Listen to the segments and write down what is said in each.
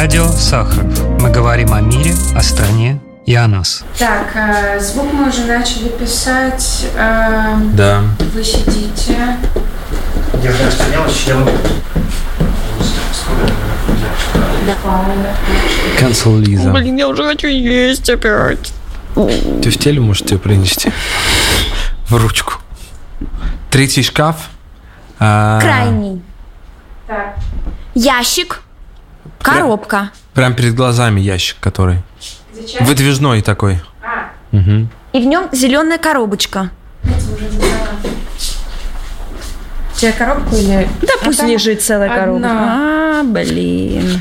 Радио Сахаров. Мы говорим о мире, о стране и о нас. Так, звук мы уже начали писать. Да. Вы сидите. Я знаю, что делать, Cancel Лиза. Блин, я уже хочу есть опять. Ты в теле можешь тебе принести? В ручку. Третий шкаф. Крайний. Так. Ящик. Коробка. Прям перед глазами ящик, который. Зачем? Выдвижной такой. И в нем зеленая коробочка. Тебе коробку или... Да пусть там лежит целая коробка. одна. Блин.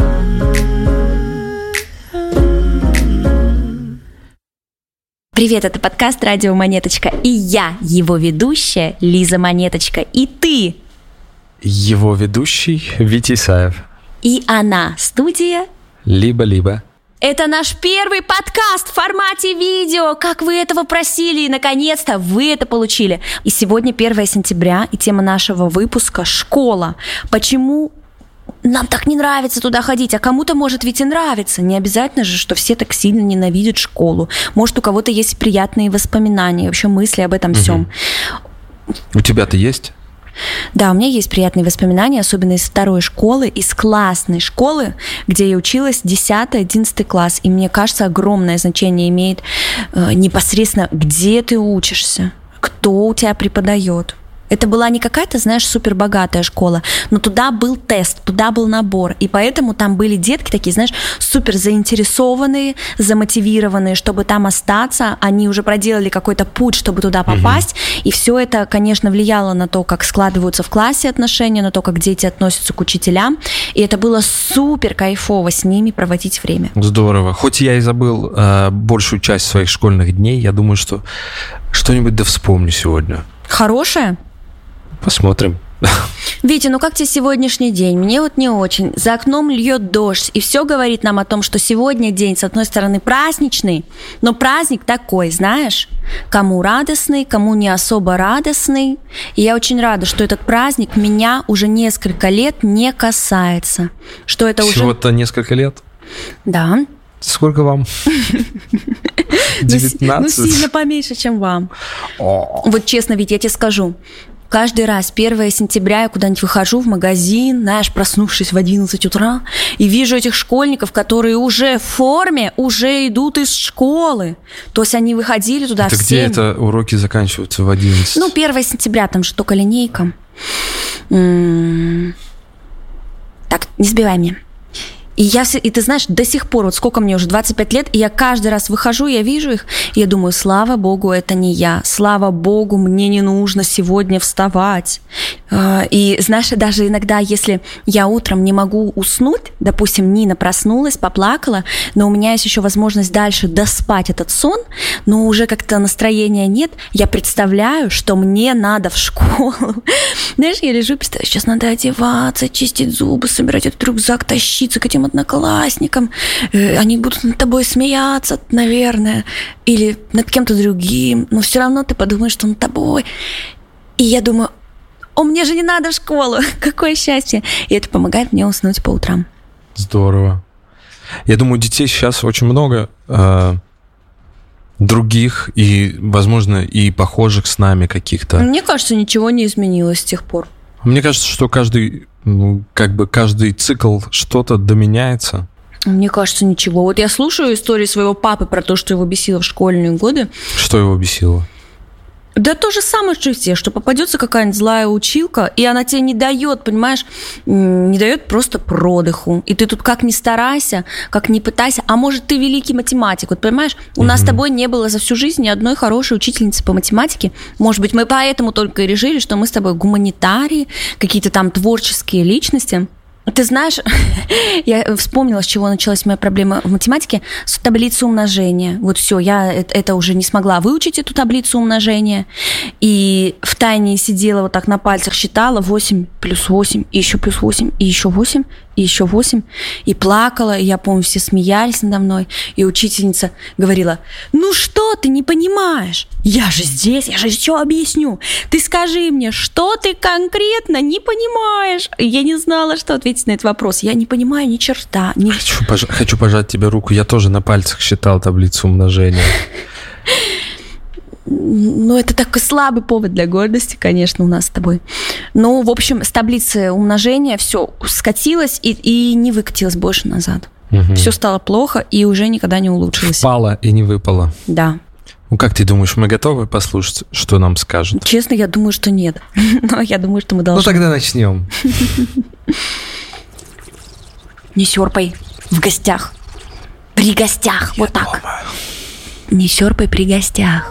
Привет, это подкаст «Радио Монеточка». И я, его ведущая, Лиза Монеточка. И ты. Его ведущий Витя Исаев. И она, студия. Либо-либо. Это наш первый подкаст в формате видео. Как вы этого просили, и наконец-то вы это получили. И сегодня 1 сентября, и тема нашего выпуска – школа. Почему нам так не нравится туда ходить? А кому-то, может, ведь и нравится. Не обязательно же, что все так сильно ненавидят школу. Может, у кого-то есть приятные воспоминания, вообще мысли об этом всем. У тебя-то есть? Да, у меня есть приятные воспоминания, особенно из второй школы, из классной школы, где я училась 10-11 класс. И мне кажется, огромное значение имеет непосредственно, где ты учишься, кто у тебя преподает. Это была не какая-то, знаешь, супербогатая школа, но туда был тест, туда был набор. И поэтому там были детки такие, знаешь, супер заинтересованные, замотивированные, чтобы там остаться. Они уже проделали какой-то путь, чтобы туда попасть. И все это, конечно, влияло на то, как складываются в классе отношения, на то, как дети относятся к учителям. И это было супер кайфово с ними проводить время. Здорово. Хоть я и забыл большую часть своих школьных дней, я думаю, что что-нибудь да вспомню сегодня. Хорошее? Посмотрим. Витя, ну как тебе сегодняшний день? Мне вот не очень. За окном льет дождь, и все говорит нам о том, что сегодня день, с одной стороны, праздничный, но праздник такой, знаешь, кому радостный, кому не особо радостный. И я очень рада, что этот праздник меня уже несколько лет не касается. Что это Всего-то несколько лет? Да. Сколько вам? 19? Ну, сильно поменьше, чем вам. Вот честно, Витя, я тебе скажу. Каждый раз 1 сентября я куда-нибудь выхожу в магазин, знаешь, проснувшись в 11 утра, и вижу этих школьников, которые уже в форме, уже идут из школы. То есть они выходили туда в 7. Где это уроки заканчиваются в 11? Ну, 1 сентября, там же только линейка. Так, не сбивай меня. И ты знаешь, до сих пор, вот сколько мне уже, 25 лет, и я каждый раз выхожу, я вижу их, и я думаю, слава богу, это не я, слава богу, мне не нужно сегодня вставать. И знаешь, даже иногда, если я утром не могу уснуть, допустим, Нина проснулась, поплакала, но у меня есть еще возможность дальше доспать этот сон, но уже как-то настроения нет, я представляю, что мне надо в школу. Знаешь, я лежу, представляю, сейчас надо одеваться, чистить зубы, собирать этот рюкзак, тащиться к этим одноклассникам, они будут над тобой смеяться, наверное, или над кем-то другим, но все равно ты подумаешь, что над тобой. И я думаю, мне же не надо в школу, какое счастье. И это помогает мне уснуть по утрам. Здорово. Я думаю, детей сейчас очень много других и, возможно, и похожих с нами каких-то. Мне кажется, ничего не изменилось с тех пор. Мне кажется, что каждый цикл что-то доменяется. Мне кажется, ничего. Вот я слушаю истории своего папы про то, что его бесило в школьные годы. Что его бесило? Да то же самое, что и все, что попадется какая-нибудь злая училка, и она тебе не дает, понимаешь, не дает просто продыху. И ты тут как ни старайся, как ни пытайся, а может, ты великий математик. Вот понимаешь, у нас с тобой не было за всю жизнь ни одной хорошей учительницы по математике. Может быть, мы поэтому только и решили, что мы с тобой гуманитарии, какие-то там творческие личности. Ты знаешь, я вспомнила, с чего началась моя проблема в математике, с таблицы умножения. Вот все, я это уже не смогла выучить, эту таблицу умножения. И втайне сидела вот так на пальцах, считала 8 плюс 8, и еще плюс 8, и еще 8, и еще 8. И плакала, и я помню, все смеялись надо мной. И учительница говорила, ну что ты не понимаешь? Я же здесь, я же все объясню. Ты скажи мне, что ты конкретно не понимаешь? Я не знала, что ответить. ответить на этот вопрос. Я не понимаю ни черта. Хочу пожать тебе руку. Я тоже на пальцах считал таблицу умножения. Ну, это такой слабый повод для гордости, конечно, у нас с тобой. Ну, в общем, с таблицы умножения все скатилось и не выкатилось больше назад. Угу. Все стало плохо и уже никогда не улучшилось. Впало и не выпало. Да. Ну, как ты думаешь, мы готовы послушать, что нам скажут? Честно, я думаю, что нет. Но я думаю, что мы должны. Ну, тогда начнем. Не сёрпай в гостях. При гостях. Вот так. Не сёрпай при гостях.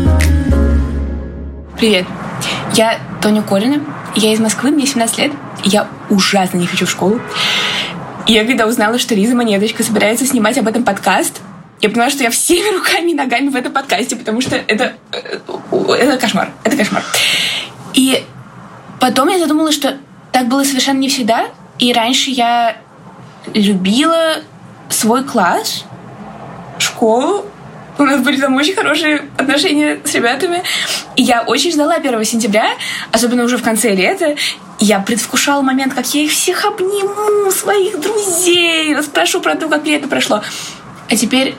Привет, я Тоня Колина, я из Москвы, мне 17 лет, и я ужасно не хочу в школу. И я когда узнала, что Лиза Монеточка собирается снимать об этом подкаст, я поняла, что я всеми руками и ногами в этом подкасте, потому что это кошмар, это кошмар. И потом я задумала, что так было совершенно не всегда, и раньше я любила свой класс, школу. У нас были там очень хорошие отношения с ребятами. И я очень ждала 1 сентября, особенно уже в конце лета. Я предвкушала момент, как я их всех обниму, своих друзей, расспрошу про то, как лето прошло. А теперь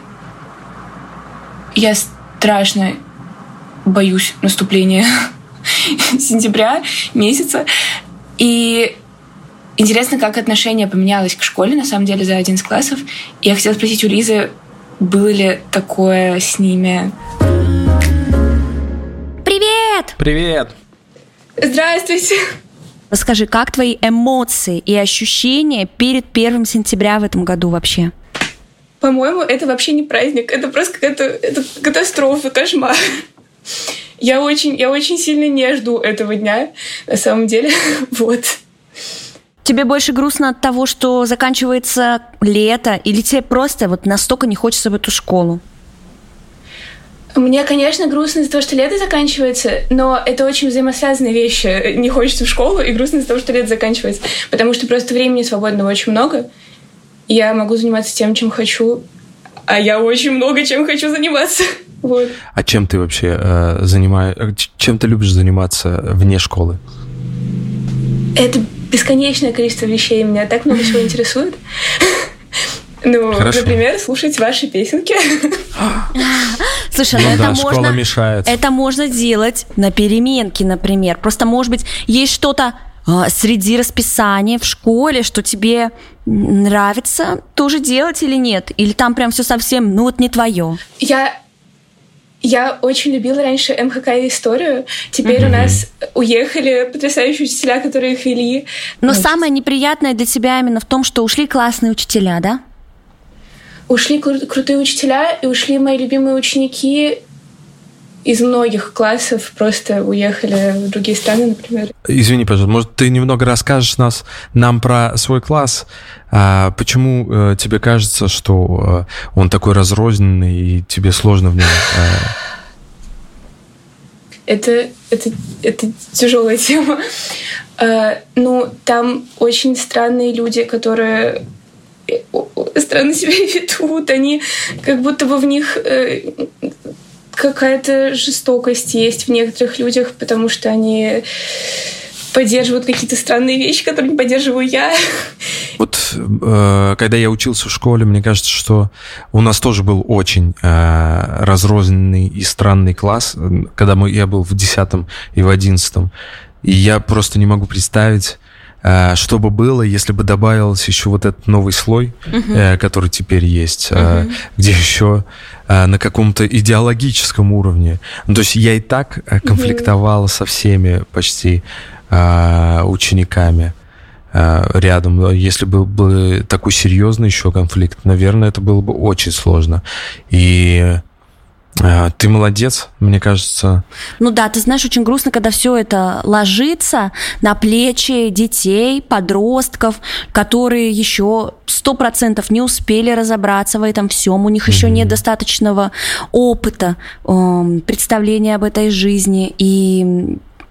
я страшно боюсь наступления сентября, месяца. И интересно, как отношение поменялось к школе, на самом деле, за 11 классов. И я хотела спросить у Лизы, было ли такое с ними? Привет! Привет! Здравствуйте! Расскажи, как твои эмоции и ощущения перед 1 сентября в этом году вообще? По-моему, это вообще не праздник. Это просто какая-то катастрофа, кошмар. Я очень сильно не жду этого дня, на самом деле. Вот. Тебе больше грустно от того, что заканчивается лето, или тебе просто вот настолько не хочется в эту школу? Мне, конечно, грустно из-за того, что лето заканчивается, но это очень взаимосвязанные вещи. Не хочется в школу, и грустно из-за того, что лето заканчивается. Потому что просто времени свободного очень много. Я могу заниматься тем, чем хочу, а я очень много чем хочу заниматься. Вот. А чем ты вообще чем ты любишь заниматься вне школы? Это бесконечное количество вещей. Меня так много чего интересует. Ну, хорошо. Например, слушать ваши песенки. Слушай, школа мешает. Это можно делать на переменке, например. Просто, может быть, есть что-то среди расписания в школе, что тебе нравится тоже делать или нет? Или там прям все совсем, не твое? Я очень любила раньше МХК и историю. Теперь у нас уехали потрясающие учителя, которые их вели. Но самое неприятное для тебя именно в том, что ушли классные учителя, да? Ушли крутые учителя, и ушли мои любимые ученики из многих классов, просто уехали в другие страны, например. Извини, пожалуйста, может, ты немного расскажешь нам про свой класс? Почему тебе кажется, что он такой разрозненный, и тебе сложно в нем? Это тяжелая тема. Там очень странные люди, которые странно себя ведут. Они как будто бы в них какая-то жестокость есть в некоторых людях, потому что они поддерживают какие-то странные вещи, которые не поддерживаю я. Вот когда я учился в школе, мне кажется, что у нас тоже был очень разрозненный и странный класс, когда я был в 10 и в 11. И я просто не могу представить, что бы было, если бы добавился еще вот этот новый слой, который теперь есть, где еще на каком-то идеологическом уровне. То есть я и так конфликтовал со всеми почти учениками рядом. Но если был бы такой серьезный еще конфликт, наверное, это было бы очень сложно. И ты молодец, мне кажется. Ну да, ты знаешь, очень грустно, когда все это ложится на плечи детей, подростков, которые еще 100% не успели разобраться в этом всем, у них еще нет достаточного опыта, представления об этой жизни, и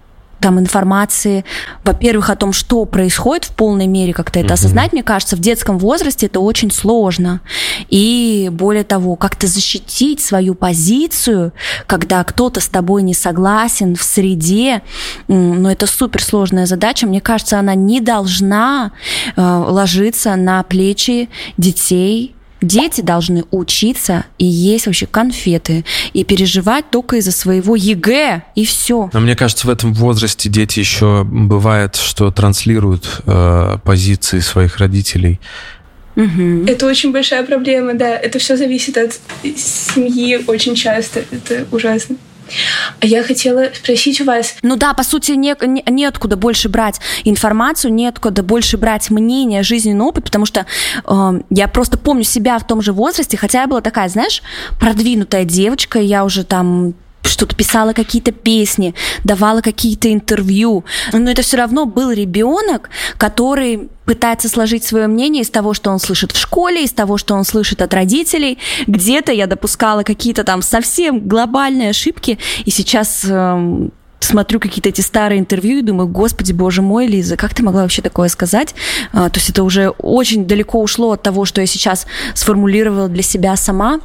там информации, во-первых, о том, что происходит в полной мере, как-то это осознать, мне кажется, в детском возрасте это очень сложно. И более того, как-то защитить свою позицию, когда кто-то с тобой не согласен в среде, но это суперсложная задача. Мне кажется, она не должна ложиться на плечи детей. Дети должны учиться и есть вообще конфеты, и переживать только из-за своего ЕГЭ, и все. Но мне кажется, в этом возрасте дети еще бывает, что транслируют позиции своих родителей. Это очень большая проблема, да. Это все зависит от семьи очень часто. Это ужасно. А я хотела спросить у вас... Ну да, по сути, неоткуда больше брать информацию, неоткуда больше брать мнение, жизненный опыт, потому что я просто помню себя в том же возрасте, хотя я была такая, знаешь, продвинутая девочка, я уже там что-то писала, какие-то песни, давала какие-то интервью, но это все равно был ребенок, который пытается сложить свое мнение из того, что он слышит в школе, из того, что он слышит от родителей. Где-то я допускала какие-то там совсем глобальные ошибки, и сейчас смотрю какие-то эти старые интервью и думаю, господи, боже мой, Лиза, как ты могла вообще такое сказать? То есть это уже очень далеко ушло от того, что я сейчас сформулировала для себя сама.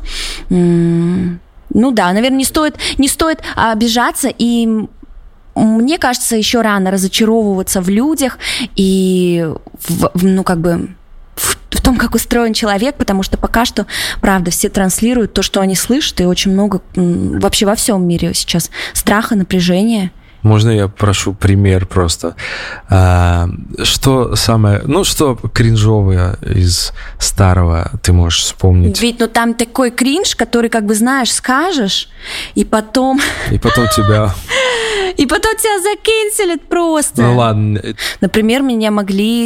Ну да, наверное, не стоит обижаться, и мне кажется, еще рано разочаровываться в людях и в том, как устроен человек, потому что пока что, правда, все транслируют то, что они слышат, и очень много вообще во всем мире сейчас страха, напряжения. Можно я прошу пример просто? Что самое, что кринжовое из старого ты можешь вспомнить? Ведь, там такой кринж, который, знаешь, скажешь, и потом... И потом тебя... И потом тебя закенселят просто. Ну ладно. Например, меня могли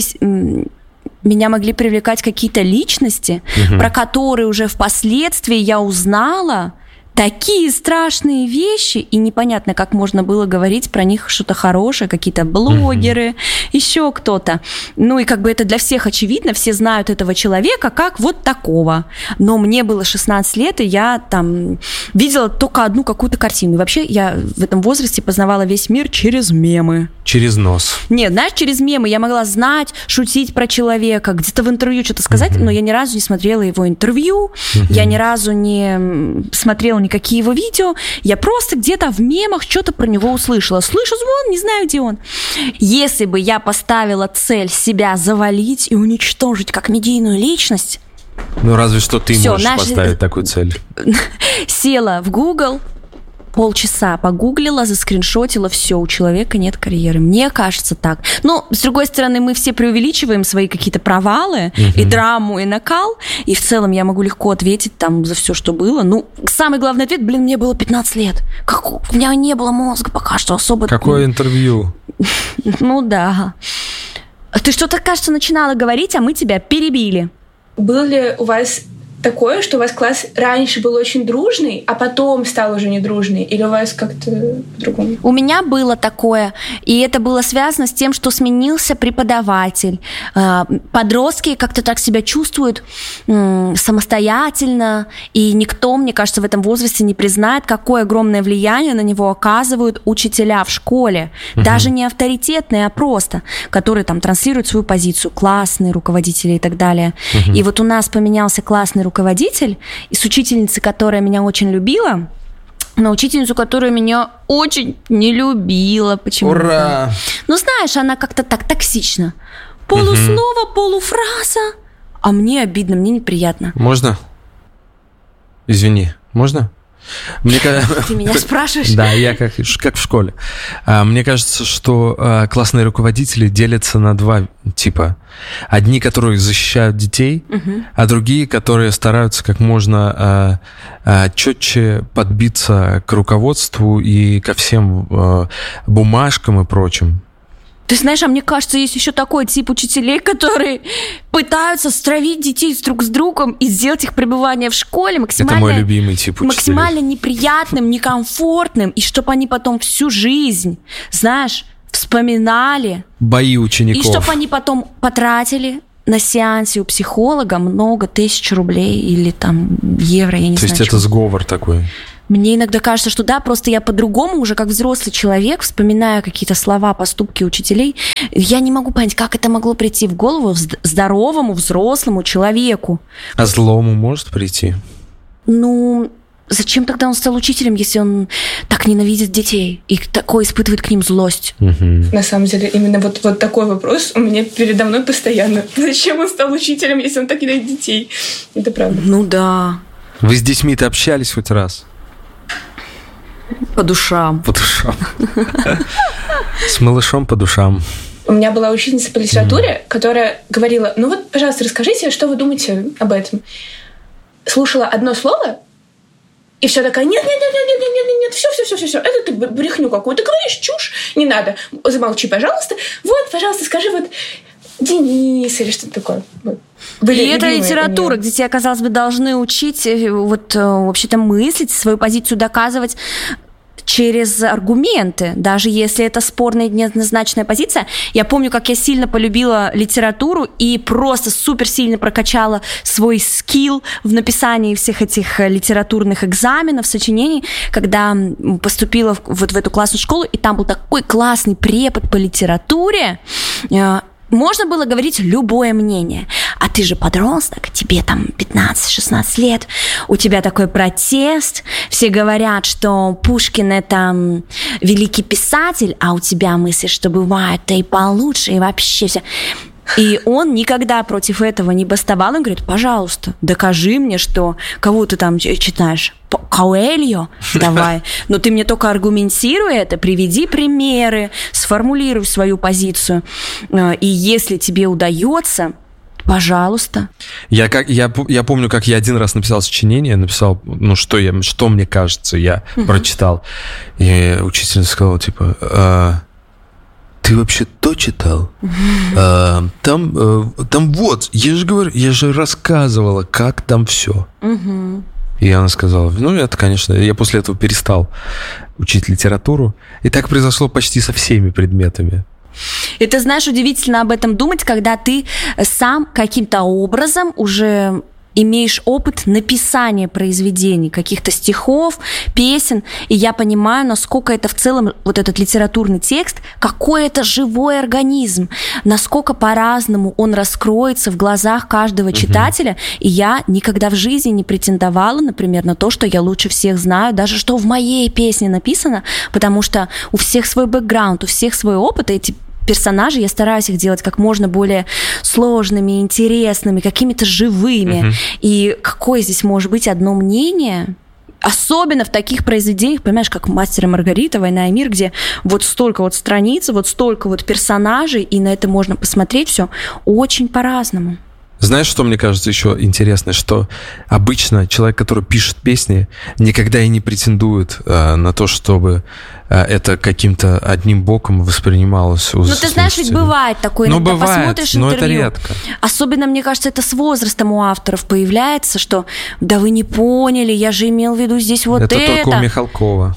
привлекать какие-то личности, про которые уже впоследствии я узнала такие страшные вещи, и непонятно, как можно было говорить про них что-то хорошее, какие-то блогеры, еще кто-то. Ну и это для всех очевидно, все знают этого человека как вот такого. Но мне было 16 лет, и я там видела только одну какую-то картину. И вообще я в этом возрасте познавала весь мир через мемы. Через нос. Нет, знаешь, через мемы я могла знать, шутить про человека, где-то в интервью что-то сказать, но я ни разу не смотрела его интервью, я ни разу не смотрела никакие его видео, я просто где-то в мемах что-то про него услышала. Слышу звон, не знаю, где он. Если бы я поставила цель себя завалить и уничтожить как медийную личность... Ну, разве что ты можешь поставить такую цель. Села в Google, полчаса погуглила, заскриншотила, все, у человека нет карьеры. Мне кажется так. Но, с другой стороны, мы все преувеличиваем свои какие-то провалы, и драму, и накал, и в целом я могу легко ответить там за все, что было. Самый главный ответ, мне было 15 лет. У меня не было мозга пока что особо... Какое интервью? Ну да. Ты что-то, кажется, начинала говорить, а мы тебя перебили. Было ли у вас такое, что у вас класс раньше был очень дружный, а потом стал уже недружный? Или у вас как-то по-другому? У меня было такое, и это было связано с тем, что сменился преподаватель. Подростки как-то так себя чувствуют самостоятельно, и никто, мне кажется, в этом возрасте не признает, какое огромное влияние на него оказывают учителя в школе. Даже не авторитетные, а просто, которые там транслируют свою позицию, классные руководители и так далее. И вот у нас поменялся классный руководитель, и с учительницей, которая меня очень любила, на учительницу, которая меня очень не любила почему-то. Ура! Знаешь, она как-то так токсична. Полуслово, полуфраза. А мне обидно, мне неприятно. Можно? Извини, можно? Ты меня спрашиваешь? Да, я как в школе. Мне кажется, что классные руководители делятся на два типа. Одни, которые защищают детей, а другие, которые стараются как можно четче подбиться к руководству и ко всем бумажкам и прочим. Ты знаешь, а мне кажется, есть еще такой тип учителей, которые пытаются стравить детей друг с другом и сделать их пребывание в школе максимально... Это мой любимый тип учителей. Максимально неприятным, некомфортным, и чтобы они потом всю жизнь, знаешь, вспоминали. Бои учеников. И чтобы они потом потратили на сеансе у психолога много тысяч рублей или там евро, я не знаю. То есть это сговор такой? Мне иногда кажется, что да, просто я по-другому уже как взрослый человек, вспоминая какие-то слова, поступки учителей, я не могу понять, как это могло прийти в голову здоровому, взрослому человеку. А злому может прийти? Ну, зачем тогда он стал учителем, если он так ненавидит детей и такой испытывает к ним злость? На самом деле, именно вот такой вопрос у меня передо мной постоянно. Зачем он стал учителем, если он так ненавидит детей? Это правда. Ну да. Вы с детьми-то общались хоть раз? По душам. По душам. С малышом по душам. У меня была учительница по литературе, которая говорила: ну вот, пожалуйста, расскажите, что вы думаете об этом. Слушала одно слово, и все такая: нет, все, это ты брехню какую-то говоришь, чушь, не надо, замолчи, пожалуйста. Вот, пожалуйста, скажи вот Денис или что-то такое. Вот. И это литература, где тебя, казалось бы, должны учить вот вообще-то мыслить, свою позицию доказывать через аргументы, даже если это спорная и неоднозначная позиция. Я помню, как я сильно полюбила литературу и просто супер сильно прокачала свой скилл в написании всех этих литературных экзаменов, сочинений, когда поступила вот в эту классную школу, и там был такой классный препод по литературе. Можно было говорить любое мнение. А ты же подросток, тебе там 15-16 лет, у тебя такой протест, все говорят, что Пушкин – это великий писатель, а у тебя мысли, что бывает-то и получше, и вообще все. И он никогда против этого не бастовал. Он говорит: пожалуйста, докажи мне, что кого ты там читаешь. Коэльо? Давай. Но ты мне только аргументируй это, приведи примеры, сформулируй свою позицию. И если тебе удается, пожалуйста. Я помню, как я один раз написал сочинение, что мне кажется, я прочитал. И учительница сказала, типа: ты вообще то читал? Там вот, я же рассказывала, как там все. И она сказала: это, конечно, я после этого перестал учить литературу. И так произошло почти со всеми предметами. И ты знаешь, удивительно об этом думать, когда ты сам каким-то образом уже имеешь опыт написания произведений, каких-то стихов, песен, и я понимаю, насколько это в целом, вот этот литературный текст, какой это живой организм, насколько по-разному он раскроется в глазах каждого читателя, и я никогда в жизни не претендовала, например, на то, что я лучше всех знаю, даже что в моей песне написано, потому что у всех свой бэкграунд, у всех свой опыт, и эти персонажи, я стараюсь их делать как можно более сложными, интересными, какими-то живыми. И какое здесь может быть одно мнение? Особенно в таких произведениях, понимаешь, как «Мастер и Маргарита», «Война и мир», где вот столько вот страниц, вот столько вот персонажей, и на это можно посмотреть все очень по-разному. Знаешь, что мне кажется еще интересно? Что обычно человек, который пишет песни, никогда и не претендует на то, чтобы это каким-то одним боком воспринималось у слушателей. Ты знаешь, ведь бывает такое, иногда посмотришь интервью. Но это редко. Особенно, мне кажется, это с возрастом у авторов появляется, что да вы не поняли, я же имел в виду здесь вот это. Это только у Михалкова.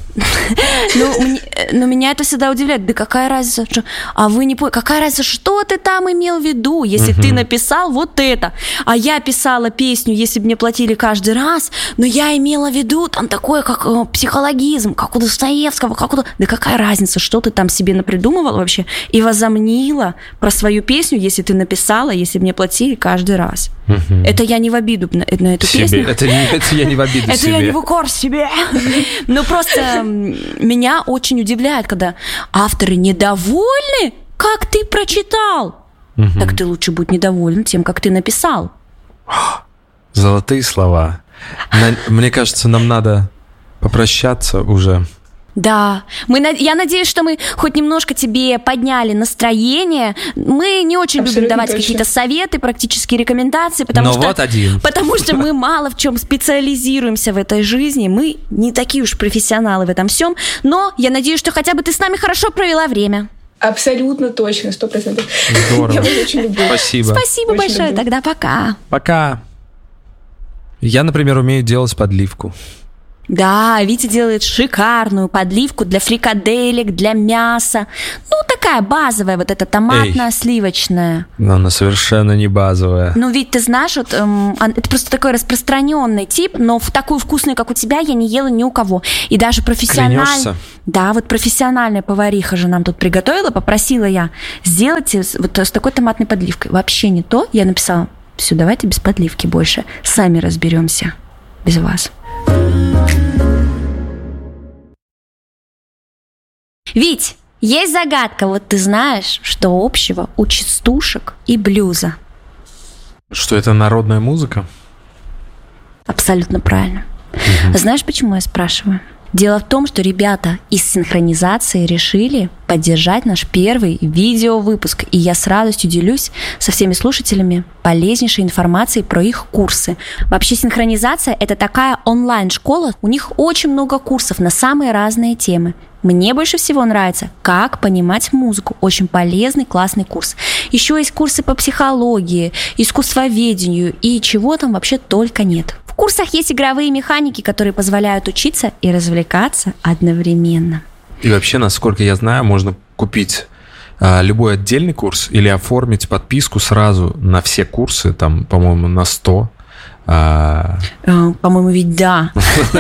Но меня это всегда удивляет. Да какая разница? А вы не поняли? Какая разница, что ты там имел в виду, если ты написал вот это? А я писала песню, если бы мне платили каждый раз, но я имела в виду там такое, как психологизм, как у Достоевского, как у... Да какая разница, что ты там себе напридумывала вообще и возомнила про свою песню, если ты написала, если бы мне платили каждый раз. Это я не в обиду на эту песню. Это я не в обиду себе. Это я не в укор себе. Но просто меня очень удивляет, когда авторы недовольны, как ты прочитал. Так ты лучше будь недоволен тем, как ты написал. Золотые слова. Мне кажется, нам надо попрощаться уже. Да, я надеюсь, что мы хоть немножко тебе подняли настроение. Мы не очень любим давать какие-то советы, практические рекомендации, потому что мы мало в чем специализируемся в этой жизни. Мы не такие уж профессионалы в этом всем. Но я надеюсь, что хотя бы ты с нами хорошо провела время. Абсолютно точно, 100%. Здорово. Я вас очень люблю. Спасибо. Спасибо очень большое. Тогда пока. Пока. Я, например, умею делать подливку. Да, Витя делает шикарную подливку для фрикаделек, для мяса. Ну, такая базовая, вот эта томатно-сливочная. Но она совершенно не базовая. Ну, Вить, ты знаешь, вот, это просто такой распространенный тип, но в такую вкусную, как у тебя, я не ела ни у кого. И даже Клянешься? Да, вот профессиональная повариха же нам тут приготовила, попросила я, сделайте вот с такой томатной подливкой. Вообще не то. Я написала: все, давайте без подливки больше. Сами разберемся без вас. Вить, есть загадка. Вот ты знаешь, что общего у частушек и блюза? Что это народная музыка? Абсолютно правильно. Знаешь, почему я спрашиваю? Дело в том, что ребята из синхронизации решили поддержать наш первый видеовыпуск, и я с радостью делюсь со всеми слушателями полезнейшей информацией про их курсы. Вообще синхронизация – это такая онлайн-школа, у них очень много курсов на самые разные темы. Мне больше всего нравится «Как понимать музыку». Очень полезный, классный курс. Еще есть курсы по психологии, искусствоведению и чего там вообще только нет. В курсах есть игровые механики, которые позволяют учиться и развлекаться одновременно. И вообще, насколько я знаю, можно купить любой отдельный курс или оформить подписку сразу на все курсы, там, по-моему, на 100. По-моему, ведь да.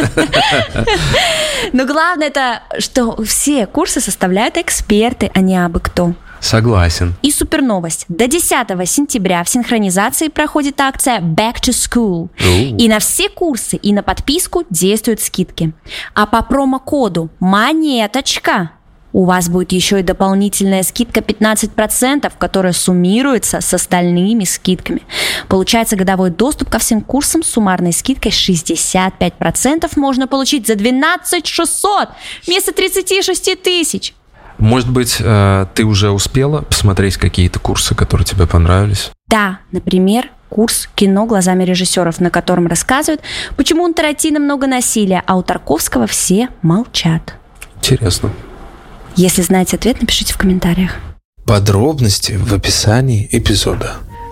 Но главное это, что все курсы составляют эксперты, а не абы кто. Согласен. И супер новость. До 10 сентября в синхронизации проходит акция Back to School. И на все курсы, и на подписку действуют скидки. А по промокоду «Монеточка» у вас будет еще и дополнительная скидка 15%, которая суммируется с остальными скидками. Получается годовой доступ ко всем курсам с суммарной скидкой 65% можно получить за 12 600 вместо 36 тысяч. Может быть, ты уже успела посмотреть какие-то курсы, которые тебе понравились? Да, например, курс «Кино глазами режиссеров», на котором рассказывают, почему у Тарантино много насилия, а у Тарковского все молчат. Интересно. Если знаете ответ, напишите в комментариях. Подробности в описании эпизода.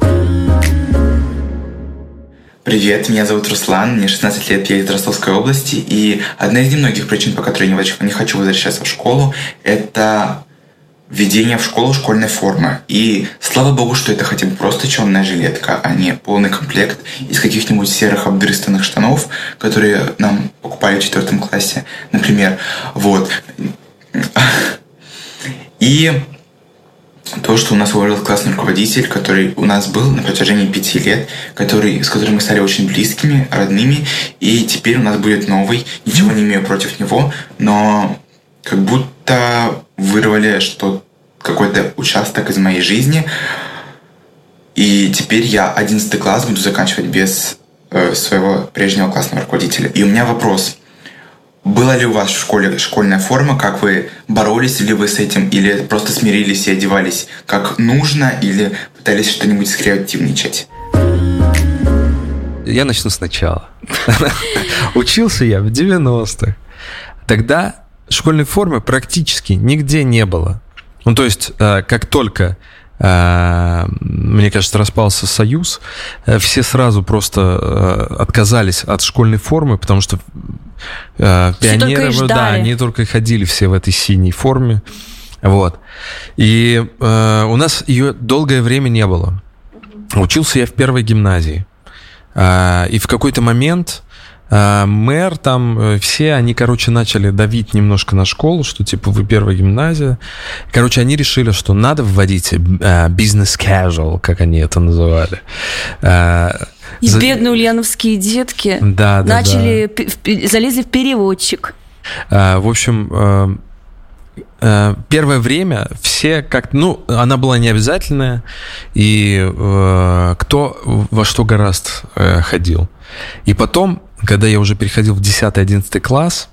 Привет, меня зовут Руслан, мне 16 лет, я из Ростовской области, и одна из немногих причин, по которой я не хочу возвращаться в школу, это введение в школу школьной формы. И слава богу, что это хотя бы просто черная жилетка, а не полный комплект из каких-нибудь серых обдрыстанных штанов, которые нам покупали в 4 классе, например. Вот. И то, что у нас уволился классный руководитель, который у нас был на протяжении 5 лет, с которым мы стали очень близкими, родными, и теперь у нас будет новый, ничего не имею против него, но как будто вырвали какой-то участок из моей жизни, и теперь я 11 класс буду заканчивать без своего прежнего классного руководителя. И у меня вопрос. Была ли у вас в школе школьная форма? Как вы боролись ли вы с этим? Или просто смирились и одевались как нужно? Или пытались что-нибудь скреативничать? Я начну сначала. Учился я в 90-х. Тогда школьной формы практически нигде не было. Ну, то есть, как только, мне кажется, распался Союз, все сразу просто отказались от школьной формы, потому что пионеры, да, они только и ходили все в этой синей форме. Вот. И у нас ее долгое время не было. Учился я в первой гимназии. И в какой-то момент мэр там, все они, начали давить немножко на школу, что типа вы первая гимназия. Они решили, что надо вводить business casual, как они это называли. И бедные ульяновские детки залезли в переводчик. В общем, первое время все она была необязательная, и кто во что гораст ходил. И потом, когда я уже переходил в 10-11 класс,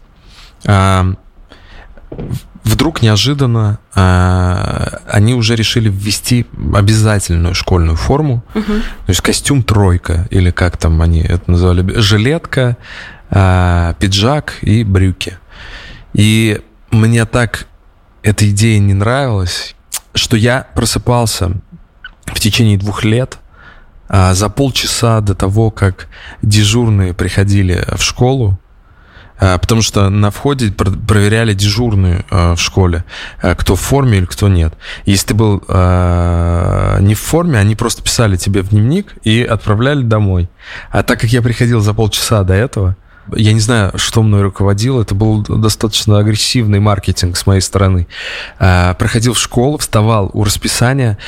вдруг неожиданно они уже решили ввести обязательную школьную форму, то есть костюм тройка, или как там они это называли, жилетка, пиджак и брюки. И мне так эта идея не нравилась, что я просыпался в течение 2 лет за полчаса до того, как дежурные приходили в школу, Потому что на входе проверяли дежурную в школе, кто в форме или кто нет. Если ты был не в форме, они просто писали тебе в дневник и отправляли домой. А так как я приходил за полчаса до этого, я не знаю, что мной руководило, это был достаточно агрессивный маркетинг с моей стороны. Проходил в школу, вставал у расписания,